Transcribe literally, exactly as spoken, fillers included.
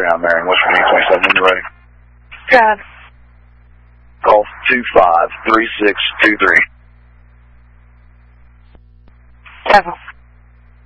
thirty-nine Marion, West Virginia twenty-seven, when you're ready. God. Call two five three six two three. Seven.